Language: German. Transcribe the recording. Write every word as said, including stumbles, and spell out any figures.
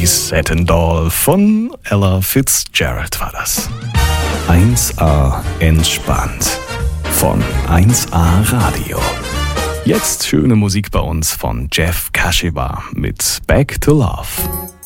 Satin Doll von Ella Fitzgerald war das. eins A entspannt von eins A Radio. Jetzt schöne Musik bei uns von Jeff Kashiwa mit Back to Love.